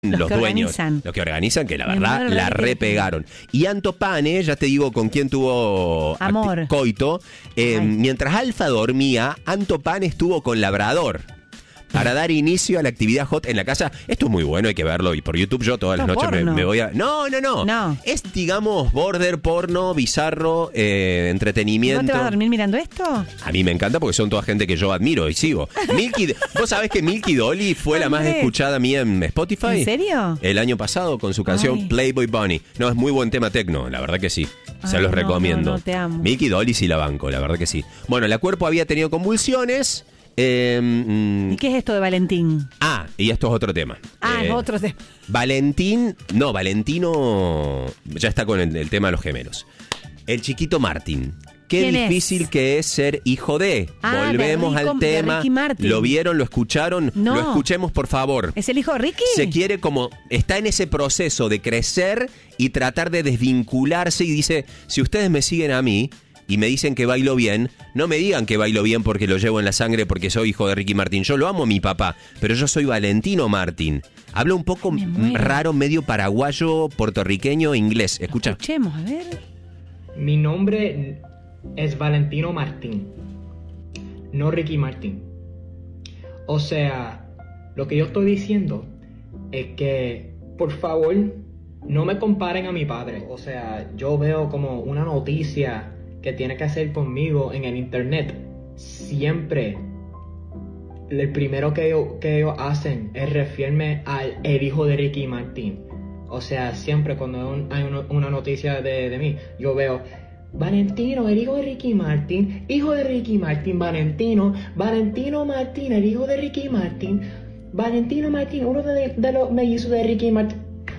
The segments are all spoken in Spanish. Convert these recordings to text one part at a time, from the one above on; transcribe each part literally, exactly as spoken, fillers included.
Los, los que dueños, organizan. los que organizan, que la Mi verdad madre la que- repegaron. Y Anto Pane, ya te digo con quién tuvo Amor. acti- coito, eh, Ay. mientras Alfa dormía, Anto Pane estuvo con Labrador para dar inicio a la actividad hot en la casa. Esto es muy bueno, hay que verlo. Y por YouTube yo todas las Esto es noches me, porno. me voy a... No, no, no, No. Es, digamos, border, porno, bizarro, eh, ¿No entretenimiento. te vas a dormir mirando esto? A mí me encanta porque son toda gente que yo admiro y sigo. Milky, ¿vos sabés que Milky Dolly fue la más Andrés. escuchada mía en Spotify? ¿En serio? El año pasado con su canción Ay. Playboy Bunny. No, es muy buen tema tecno, la verdad que sí. Se Ay, los no, recomiendo. no, no, te amo. Milky Dolly sí la banco, la verdad que sí. Bueno, la cuerpo había tenido convulsiones. eh, mm, ¿Y qué es esto de Valentín? ah, y esto es otro tema. Ah, Eh, es otro tema. Valentín, no, Valentino ya está con el, el tema de los gemelos. El chiquito Martín. Qué ¿Quién es? difícil que es ser hijo de. Ah, de Volvemos Rico- al de tema. Ricky Martin. ¿Lo vieron? ¿Lo escucharon? No. Lo escuchemos, por favor. ¿Es el hijo de Ricky? Se quiere como, está en ese proceso de crecer y tratar de desvincularse y dice, si ustedes me siguen a mí y me dicen que bailo bien, no me digan que bailo bien porque lo llevo en la sangre porque soy hijo de Ricky Martin. Yo lo amo a mi papá, pero yo soy Valentino Martin. Habla un poco Me muero. raro, medio paraguayo, puertorriqueño, inglés. Escucha. Escuchemos, a ver. Mi nombre es Valentino Martín, no Ricky Martin. O sea, lo que yo estoy diciendo es que, por favor, no me comparen a mi padre. O sea, yo veo como una noticia que tiene que hacer conmigo en el internet. Siempre, el primero que ellos, que ellos hacen es referirme al el hijo de Ricky Martin. O sea, siempre cuando hay una, una noticia de, de mí, yo veo Valentino, el hijo de Ricky Martin, hijo de Ricky Martin, Valentino, Valentino Martin, el hijo de Ricky Martin, Valentino Martin, uno de, de los mellizos de Ricky Martin.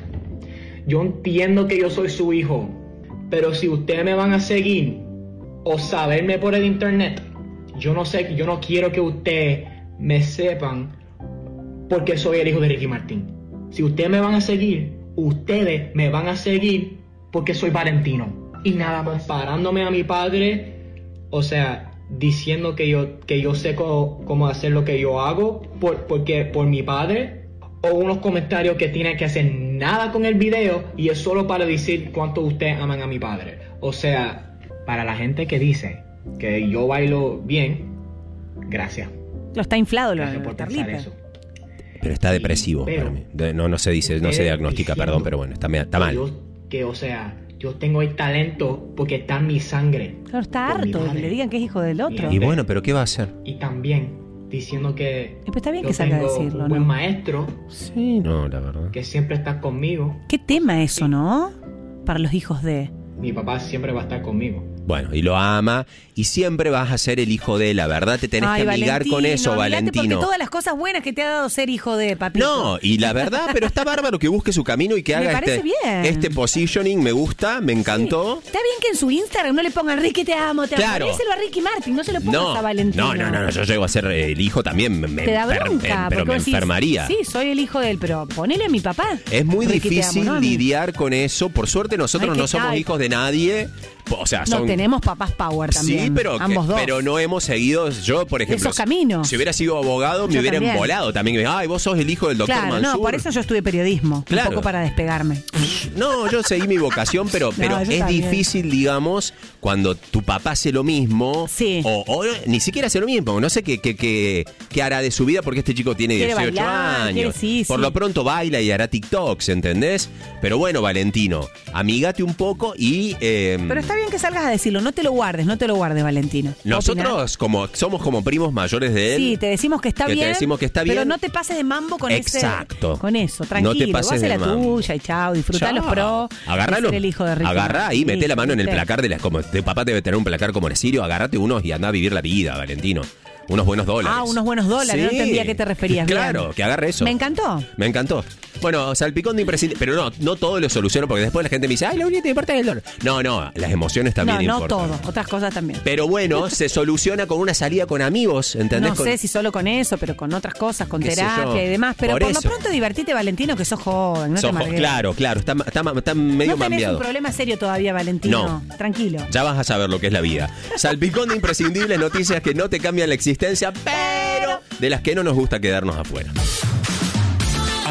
Yo entiendo que yo soy su hijo, pero si ustedes me van a seguir o saberme por el internet, yo no sé, yo no quiero que ustedes me sepan porque soy el hijo de Ricky Martin. Si ustedes me van a seguir, ustedes me van a seguir porque soy Valentino. Y nada más parándome a mi padre, o sea, diciendo que yo, que yo sé cómo, cómo hacer lo que yo hago por, porque, por mi padre, o unos comentarios que tienen que hacer nada con el video y es solo para decir cuánto ustedes aman a mi padre. O sea, para la gente que dice que yo bailo bien, gracias. Lo está inflado, lo Gracias por pensar Carlita. eso. Pero está depresivo Pero- para mí. De- No, no se dice, no se Ustedes diagnostica, diciendo perdón, pero bueno, está, me- está mal. Que, yo- que, o sea, yo tengo el talento porque está en mi sangre. Claro, está por mi harto de que padre. le digan que es hijo del otro. Y bueno, pero ¿qué va a hacer? Y también diciendo que Pero está bien yo que salga a tengo decirlo, un buen ¿no? maestro Sí, no, la verdad. que siempre está conmigo. ¿Qué tema eso, no? Para los hijos de... Mi papá siempre va a estar conmigo. Bueno, y lo ama y siempre vas a ser el hijo de él. La verdad te tenés Ay, que amigar con Valentino, eso, amigate Valentino. Porque todas las cosas buenas que te ha dado ser hijo de papito. No, y la verdad, pero está bárbaro que busque su camino y que Me haga parece este, bien. este positioning. Me gusta, me encantó. Está bien que en su Instagram no le pongan Ricky te amo, te amo. Claro. Ponéselo a Ricky Martin, no se lo pongas No, a Valentino. no, no, no, no, yo llego a ser el hijo también. Me, me Te da enfer- bronca. em- pero porque me vos decís, enfermaría. Sí, soy el hijo de él, pero ponele a mi papá. Es muy Ricky, te difícil amo, no a mí. lidiar con eso. Por suerte nosotros Ay, qué no somos tal. hijos de nadie. O sea, No, son... tenemos papás power también. Sí, pero, que- ambos dos. pero no hemos seguido. Yo, por ejemplo, Esos caminos. si hubiera sido abogado, me Yo hubiera también. embolado también. Ay, vos sos el hijo del doctor Claro, Mansur. no, por eso yo estudié periodismo. Claro. Un poco para despegarme. No, yo seguí mi vocación, pero, No, pero yo es también. difícil, digamos, cuando tu papá hace lo mismo. Sí. O, o ni siquiera hace lo mismo. No sé qué, qué, qué, qué hará de su vida porque este chico tiene Quiere dieciocho bailar, años. quiere- sí, Por sí. lo pronto baila y hará TikToks, ¿entendés? Pero bueno, Valentino, amígate un poco y... eh, Pero está bien que salgas a decirlo. No te lo guardes, no te lo guardes, Valentino. ¿Qué opinás? nosotros como somos como primos mayores de él. Sí, te decimos que está que te bien. decimos que está bien. Pero no te pases de mambo con Exacto. ese. Con eso, tranquilo. No te pases Vos haces de la mambo. tuya y chao. Disfrutá Chao. los pros. Agarralo. de ser el hijo de Ricky Agarrá Martin. y mete la mano en el ¿viste? placar de las como tu papá debe tener un placar como el Sirio, agárrate unos y anda a vivir la vida, Valentino. Unos buenos dólares. Ah, unos buenos dólares. No Sí. entendía a qué te referías. Claro, bien. que agarre eso. Me encantó. Me encantó. Bueno, salpicón de imprescindible. Pero no, no todo lo soluciono porque después la gente me dice, ay, lo único que importa es el dólar. No, no, las emociones también no, no importan. todo. Otras cosas también. Pero bueno, se soluciona con una salida con amigos, ¿entendés? No Con- sé si solo con eso, pero con otras cosas, con Qué sé terapia yo. y demás. Pero Por por, lo eso. pronto divertite, Valentino, que sos joven. No Sos te jo- amargues. claro, claro, está, está, está medio No tenés mambiado. un problema serio todavía, Valentino. Tranquilo. Ya vas a saber lo que es la vida. Salpicón de imprescindibles noticias que no te cambian la existencia, pero de las que no nos gusta quedarnos afuera.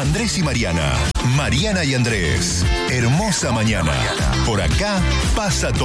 Andrés y Mariana. Mariana y Andrés. Hermosa mañana. Por acá pasa todo.